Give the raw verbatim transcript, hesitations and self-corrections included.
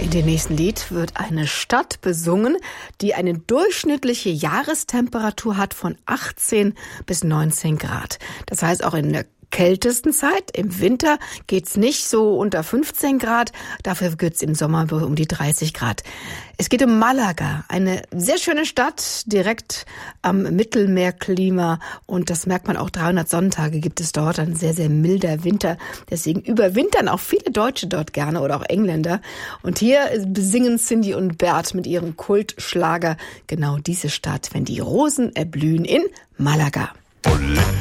In dem nächsten Lied wird eine Stadt besungen, die eine durchschnittliche Jahrestemperatur hat von achtzehn bis neunzehn Grad. Das heißt, auch in der kältesten Zeit, im Winter, geht's nicht so unter fünfzehn Grad, dafür geht's im Sommer um die dreißig Grad. Es geht um Malaga, eine sehr schöne Stadt, direkt am Mittelmeerklima, und das merkt man auch, dreihundert Sonntage gibt es dort, ein sehr, sehr milder Winter. Deswegen überwintern auch viele Deutsche dort gerne oder auch Engländer. Und hier besingen Cindy und Bert mit ihrem Kultschlager genau diese Stadt, wenn die Rosen erblühen in Malaga. Olé.